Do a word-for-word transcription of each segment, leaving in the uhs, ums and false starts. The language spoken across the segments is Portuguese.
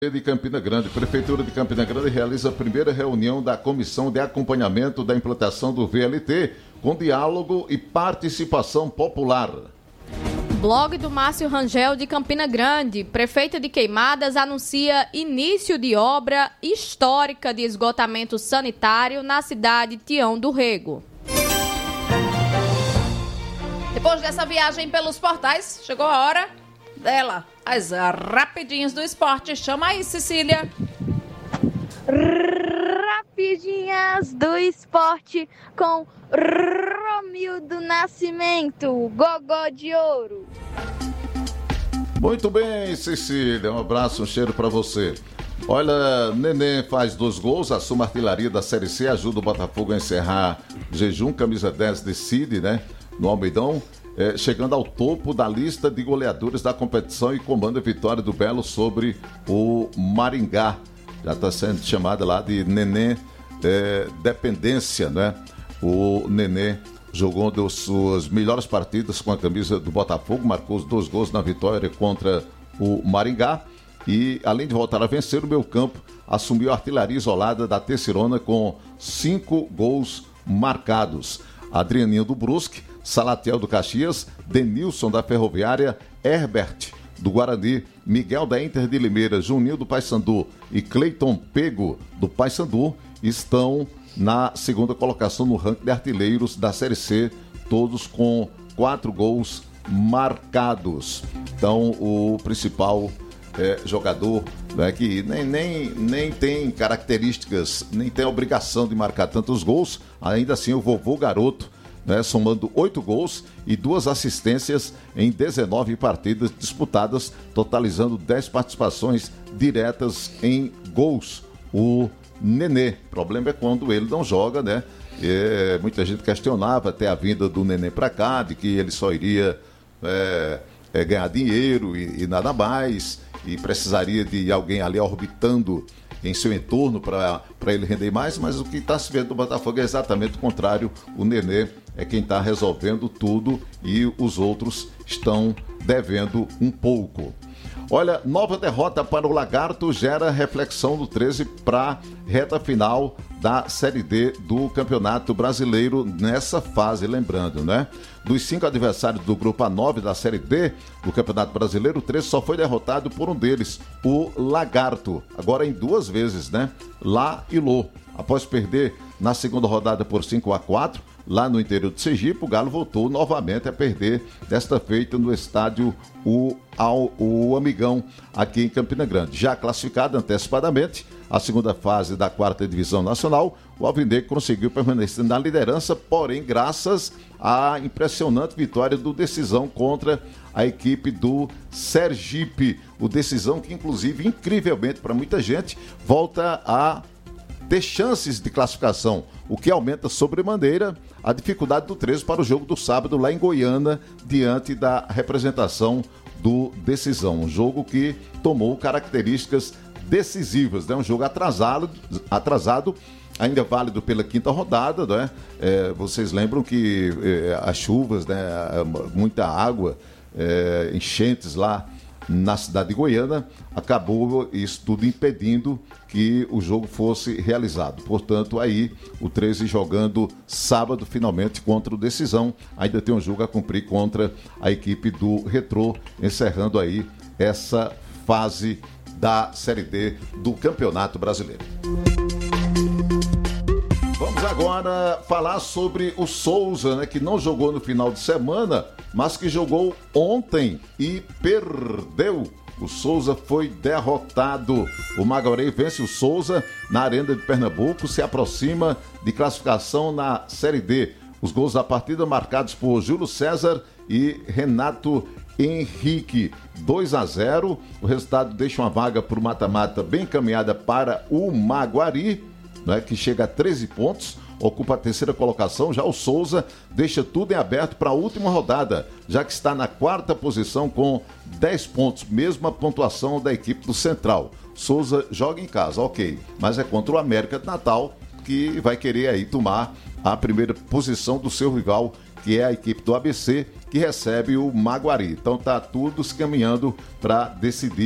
de Campina Grande. Prefeitura de Campina Grande realiza a primeira reunião da Comissão de Acompanhamento da Implantação do V L T, com diálogo e participação popular. Blog do Márcio Rangel de Campina Grande. Prefeita de Queimadas anuncia início de obra histórica de esgotamento sanitário na cidade de Tião do Rego. Depois dessa viagem pelos portais, chegou a hora dela, as rapidinhas do esporte. Chama aí, Cecília. Rapidinhas do esporte com Romildo Nascimento, Gogó de Ouro. Muito bem, Cecília, um abraço, um cheiro para você. Olha, Nenê faz dois gols, assume a artilharia da Série C, ajuda o Botafogo a encerrar o jejum, camisa dez decide, né, no Almeidão. É, chegando ao topo da lista de goleadores da competição e comanda a vitória do Belo sobre o Maringá. Já está sendo chamada lá de Nenê é, Dependência, né? O Nenê jogou uma das suas melhores partidas com a camisa do Botafogo, marcou os dois gols na vitória contra o Maringá e, além de voltar a vencer, o meio campo assumiu a artilharia isolada da Terceirona com cinco gols marcados. Adrianinho do Brusque, Salatiel do Caxias, Denilson da Ferroviária, Herbert do Guarani, Miguel da Inter de Limeira, Juninho do Paysandu e Cleiton Pego do Paysandu estão na segunda colocação no ranking de artilheiros da Série C, todos com quatro gols marcados. Então, o principal é, jogador, né, que nem, nem, nem tem características, nem tem a obrigação de marcar tantos gols, ainda assim o vovô garoto, né, somando oito gols e duas assistências em dezenove partidas disputadas, totalizando dez participações diretas em gols. O Nenê, o problema é quando ele não joga, né? É, muita gente questionava até a vinda do Nenê para cá, de que ele só iria é, é, ganhar dinheiro e, e nada mais, e precisaria de alguém ali orbitando em seu entorno para ele render mais, mas o que está se vendo do Botafogo é exatamente o contrário. O Nenê é quem está resolvendo tudo e os outros estão devendo um pouco. Olha, nova derrota para o Lagarto gera reflexão do treze para reta final da Série D do Campeonato Brasileiro nessa fase, lembrando, né? Dos cinco adversários do Grupo A nove da Série D do Campeonato Brasileiro, o treze só foi derrotado por um deles, o Lagarto. Agora em duas vezes, né? Lá e Lô. Após perder na segunda rodada por cinco a quatro, lá no interior de Sergipe, o Galo voltou novamente a perder, desta feita no estádio o, ao, o Amigão, aqui em Campina Grande. Já classificado antecipadamente a segunda fase da quarta divisão nacional, o Alvinegro conseguiu permanecer na liderança, porém graças à impressionante vitória do Decisão contra a equipe do Sergipe. O Decisão que, inclusive, incrivelmente para muita gente, volta a ter chances de classificação, o que aumenta sobremaneira a dificuldade do treze para o jogo do sábado lá em Goiânia, diante da representação do Decisão. Um jogo que tomou características decisivas, né? Um jogo atrasado, atrasado ainda válido pela quinta rodada, né? É, vocês lembram que é, as chuvas, né? Muita água, é, enchentes lá na cidade de Goiânia, acabou isso tudo impedindo que o jogo fosse realizado. Portanto, aí o treze jogando sábado finalmente contra o Decisão. Ainda tem um jogo a cumprir contra a equipe do Retrô, encerrando aí essa fase da Série D do Campeonato Brasileiro. Vamos agora falar sobre o Souza, né, que não jogou no final de semana, mas que jogou ontem e perdeu. O Souza foi derrotado. O Maguari vence o Souza na Arena de Pernambuco, se aproxima de classificação na Série D. Os gols da partida marcados por Júlio César e Renato Henrique. dois a zero. O resultado deixa uma vaga para o mata-mata bem encaminhada para o Maguari, né, que chega a treze pontos, ocupa a terceira colocação. Já o Souza deixa tudo em aberto para a última rodada, já que está na quarta posição com dez pontos, mesma pontuação da equipe do Central. Souza joga em casa, ok, mas é contra o América de Natal, que vai querer aí tomar a primeira posição do seu rival, que é a equipe do A B C, que recebe o Maguari. Então tá tudo se caminhando para decidir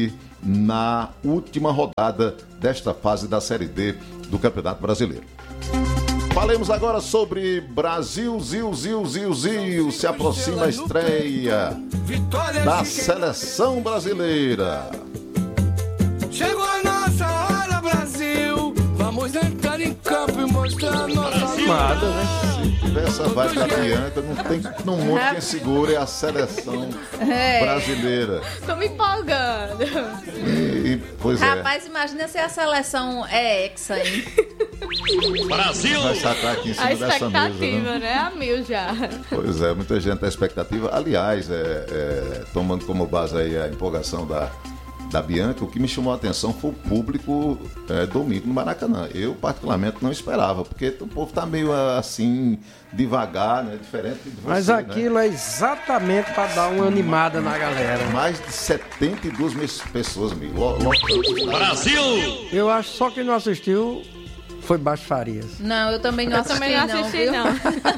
na última rodada desta fase da Série D do Campeonato Brasileiro. Falemos agora sobre Brasil, Zil, Zil, Zil, Zil. Se aproxima a estreia da Seleção Brasileira. Chegou a nossa hora, Brasil. Vamos entrar em campo e mostrar nossa armada, né? Se tiver essa vibe da Bianca, não tem no mundo quem segure a Seleção Brasileira. Tô me empolgando. E, e, pois é. Rapaz, imagina se a seleção é hexa, hein? Brasil! Vai sacar aqui em cima a dessa mesa, expectativa, né? né? A mil já. Pois é, muita gente tem expectativa. Aliás, é, é, tomando como base aí a empolgação da, da Bianca, o que me chamou a atenção foi o público é, domingo no Maracanã. Eu, particularmente, não esperava, porque o povo tá meio assim, devagar, né? Diferente de você, Mas aquilo né? é exatamente para dar uma animada na galera. Mais de setenta e duas mil pessoas, amigo. Lo- lo- Brasil! Eu acho só que não assistiu foi Baixo Farias. Não, eu também não Eu assisti, também não não, assisti, viu? não.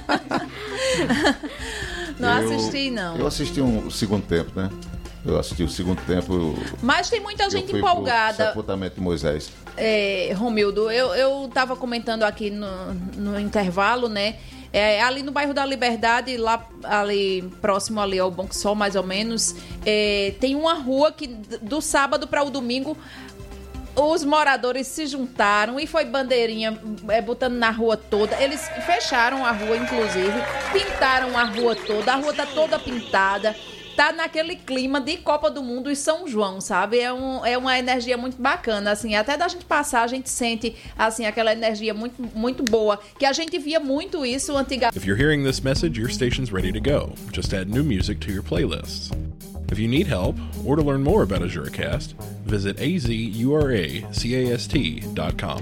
Não eu- assisti, não. Eu assisti um, o segundo tempo, né? Eu assisti o segundo tempo. eu- Mas tem muita eu gente fui pro empolgada. sepultamento de Moisés. É, Romildo, eu, eu tava comentando aqui no, no intervalo, né? É, ali no bairro da Liberdade, lá ali próximo ali ao Bom Sol, mais ou menos, é, tem uma rua que d- do sábado para o domingo os moradores se juntaram e foi bandeirinha é, botando na rua toda. Eles fecharam a rua, inclusive, pintaram a rua toda. A rua tá toda pintada. Tá naquele clima de Copa do Mundo e São João, sabe? É, um, é uma energia muito bacana, assim. Até da gente passar, a gente sente, assim, aquela energia muito, muito boa. Que a gente via muito isso antigamente. If you're hearing this message, your station's ready to go. Just add new music to your playlists. If you need help or to learn more about AzuraCast, visit a z u r a c a s t dot com.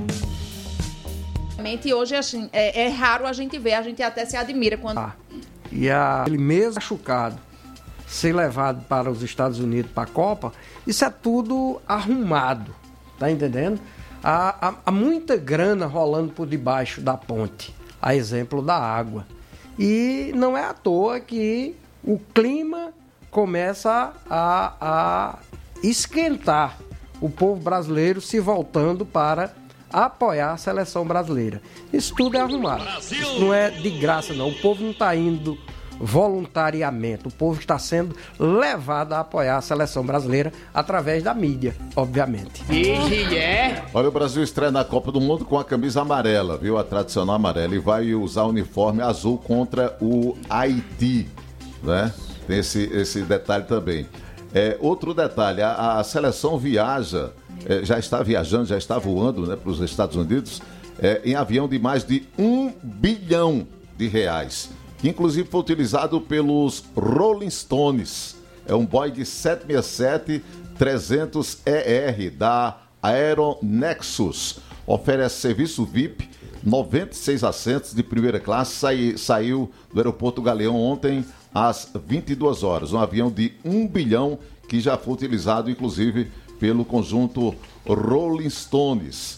Hoje, assim, é, é raro a gente ver, a gente até se admira quando... Ah, e a, ele mesmo machucado ser levado para os Estados Unidos para a Copa, isso é tudo arrumado, tá entendendo? Há, há, há muita grana rolando por debaixo da ponte, a exemplo da água. E não é à toa que o clima começa a, a esquentar, o povo brasileiro se voltando para apoiar a seleção brasileira. Isso tudo é arrumado. Isso não é de graça, não. O povo não está indo voluntariamente. O povo está sendo levado a apoiar a seleção brasileira através da mídia, obviamente. Olha, o Brasil estreia na Copa do Mundo com a camisa amarela, viu? A tradicional amarela. E vai usar o uniforme azul contra o Haiti, né? Tem esse, esse detalhe também. É, outro detalhe, a, a seleção viaja, é, já está viajando, já está voando, né, para os Estados Unidos, é, em avião de mais de um bilhão de reais, que inclusive foi utilizado pelos Rolling Stones. É um Boeing sete seis sete trezentos E R da Aeronexus. Oferece serviço V I P, noventa e seis assentos de primeira classe, sai, saiu do aeroporto Galeão ontem às vinte e duas horas. Um avião de um bilhão que já foi utilizado, inclusive, pelo conjunto Rolling Stones.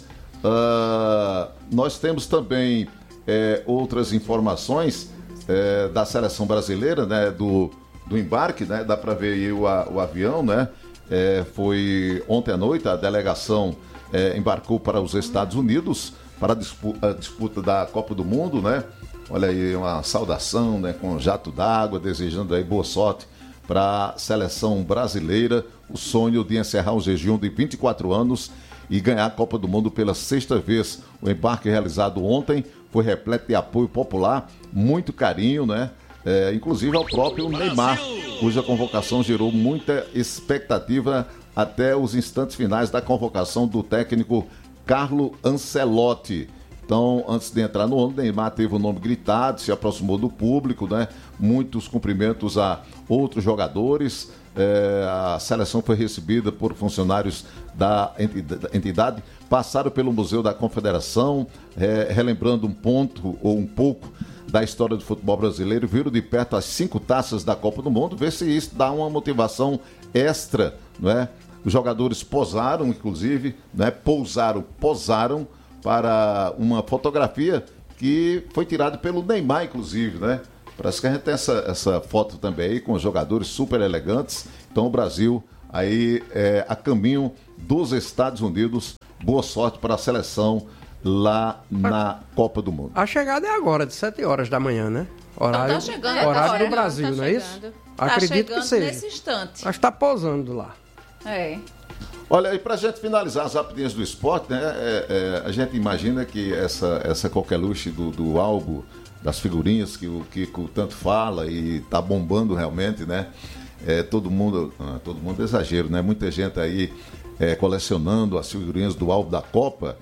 Uh, nós temos também é, outras informações é, da seleção brasileira, né, do, do embarque, né, dá para ver aí o, o avião, né? É, foi ontem à noite, a delegação é, embarcou para os Estados Unidos para a disputa, a disputa da Copa do Mundo, né? Olha aí, uma saudação, né, com jato d'água, desejando aí boa sorte para a seleção brasileira, o sonho de encerrar um jejum de vinte e quatro anos e ganhar a Copa do Mundo pela sexta vez. O embarque realizado ontem foi repleto de apoio popular, muito carinho, né? É, inclusive ao próprio Neymar, cuja convocação gerou muita expectativa até os instantes finais da convocação do técnico Carlo Ancelotti. Então, antes de entrar no ônibus, Neymar teve o nome gritado, se aproximou do público, né? Muitos cumprimentos a outros jogadores. É, a seleção foi recebida por funcionários da entidade, passaram pelo Museu da Confederação, é, relembrando um ponto ou um pouco da história do futebol brasileiro, viram de perto as cinco taças da Copa do Mundo, ver se isso dá uma motivação extra, não é? Os jogadores posaram, inclusive, né? Pousaram, posaram para uma fotografia que foi tirada pelo Neymar, inclusive, né? Parece que a gente tem essa, essa foto também aí com os jogadores super elegantes. Então o Brasil aí é, a caminho dos Estados Unidos. Boa sorte para a seleção lá na Copa do Mundo. A chegada é agora, de sete horas da manhã, né? Horário, Então tá chegando horário agora, do Brasil, tá não é isso? chegando. Acredito tá que seja. nesse instante. Acho que está pousando lá. É. Olha, e para a gente finalizar as rapidinhas do esporte, né? É, é, a gente imagina que essa, essa coqueluche do, do álbum, das figurinhas que o Kiko tanto fala e tá bombando realmente, né? É, todo mundo, ah, todo mundo é exagero, né? Muita gente aí é, colecionando as figurinhas do álbum da Copa.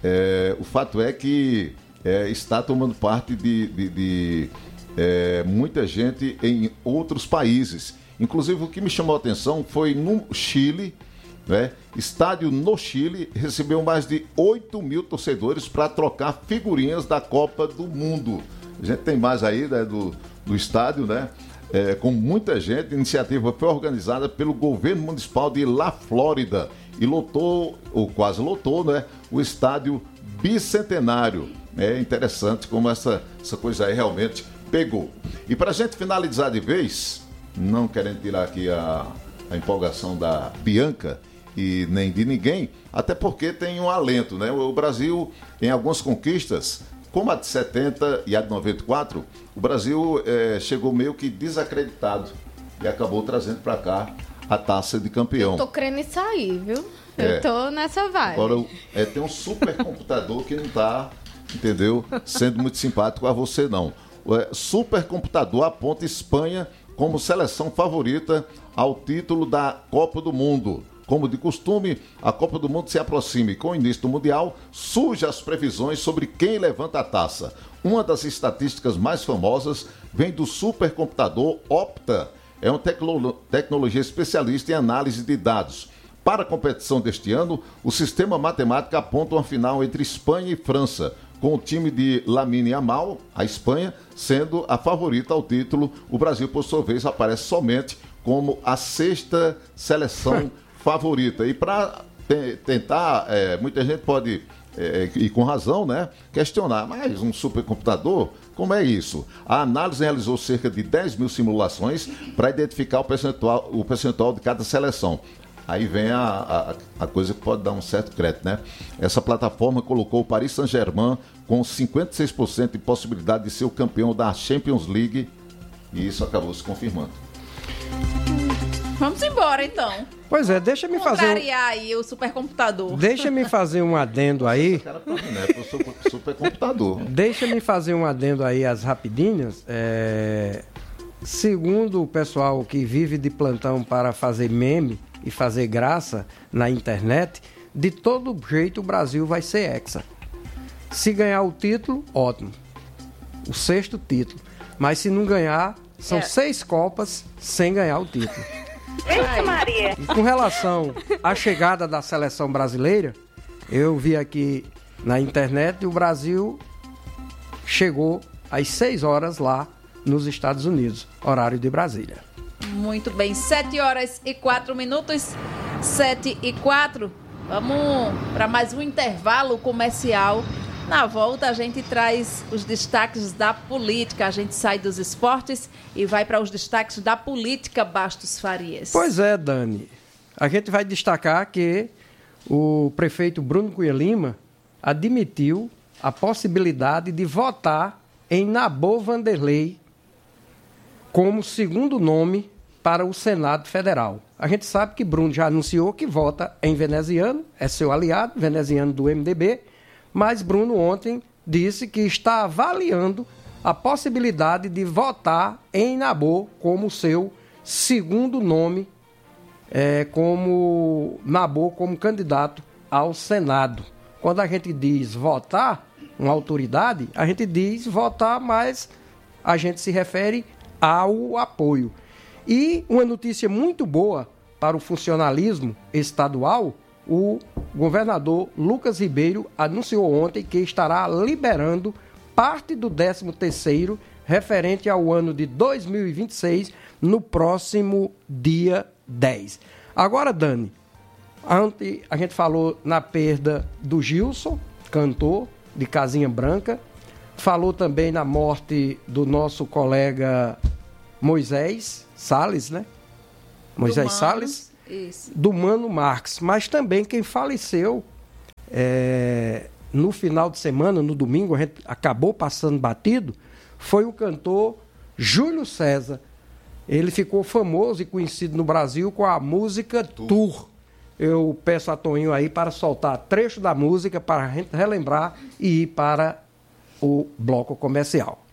É, o fato é que é, está tomando parte de, de, de é, muita gente em outros países. Inclusive, o que me chamou a atenção foi no Chile, né? Estádio no Chile recebeu mais de oito mil torcedores para trocar figurinhas da Copa do Mundo. A gente tem mais aí, né, do, do estádio, né? É, com muita gente. A iniciativa foi organizada pelo governo municipal de La Flórida e lotou, ou quase lotou, né, o estádio Bicentenário. É interessante como essa, essa coisa aí realmente pegou. E para a gente finalizar de vez, não querendo tirar aqui a, a empolgação da Bianca e nem de ninguém, até porque tem um alento, né? O Brasil, em algumas conquistas, como a de setenta e a de noventa e quatro, o Brasil é, chegou meio que desacreditado e acabou trazendo para cá a taça de campeão. Eu tô querendo isso aí, viu? É. Eu tô nessa vibe. Agora, é, tem um supercomputador que não está, entendeu, sendo muito simpático a você, não. O é, supercomputador aponta Espanha como seleção favorita ao título da Copa do Mundo. Como de costume, a Copa do Mundo se aproxima e com o início do Mundial, surgem as previsões sobre quem levanta a taça. Uma das estatísticas mais famosas vem do supercomputador Opta. É uma tecno- tecnologia especialista em análise de dados. Para a competição deste ano, o sistema matemático aponta uma final entre Espanha e França, com o time de Lamine Yamal, a Espanha, sendo a favorita ao título. O Brasil, por sua vez, aparece somente como a sexta seleção favorita. E para te- tentar, é, muita gente pode, é, e com razão, né, questionar, mas um supercomputador, como é isso? A análise realizou cerca de dez mil simulações para identificar o percentual, o percentual de cada seleção. Aí vem a, a, a coisa que pode dar um certo crédito, né? Essa plataforma colocou o Paris Saint-Germain com cinquenta e seis por cento de possibilidade de ser o campeão da Champions League, e isso acabou se confirmando. Vamos embora, então. Pois é, deixa-me fazer... Contrariar aí o supercomputador. Deixa-me fazer um adendo aí. Cara, pra mim, né? Pro super, supercomputador. Deixa-me fazer um adendo aí às rapidinhas. É... Segundo o pessoal que vive de plantão para fazer meme e fazer graça na internet, de todo jeito o Brasil vai ser hexa. Se ganhar o título, ótimo. O sexto título. Mas se não ganhar, são É. seis Copas sem ganhar o título. Eita, Maria! E com relação à chegada da seleção brasileira, eu vi aqui na internet e o Brasil chegou às seis horas lá nos Estados Unidos, horário de Brasília. Muito bem, sete horas e quatro minutos, sete e quatro. Vamos para mais um intervalo comercial. Na volta a gente traz os destaques da política. A gente sai dos esportes e vai para os destaques da política, Bastos Farias. Pois é, Dani. A gente vai destacar que o prefeito Bruno Cunha Lima admitiu a possibilidade de votar em Nabor Vanderlei como segundo nome para o Senado Federal. A gente sabe que Bruno já anunciou que vota em veneziano, é seu aliado, veneziano do M D B, mas Bruno ontem disse que está avaliando a possibilidade de votar em Nabor como seu segundo nome, é, como Nabor como candidato ao Senado. Quando a gente diz votar, uma autoridade, a gente diz votar, mas a gente se refere ao apoio. E uma notícia muito boa para o funcionalismo estadual, o governador Lucas Ribeiro anunciou ontem que estará liberando parte do décimo terceiro referente ao ano de dois mil e vinte e seis no próximo dia dez. Agora, Dani, ontem a gente falou na perda do Gilson, cantor de Casinha Branca, falou também na morte do nosso colega Moisés Salles, né? Moisés Do Salles. Isso. do Mano Marques. Mas também quem faleceu é, no final de semana, no domingo, a gente acabou passando batido, foi o cantor Júlio César. Ele ficou famoso e conhecido no Brasil com a música Tour. Tour. Eu peço a Toninho aí para soltar trecho da música para a gente relembrar e ir para o bloco comercial.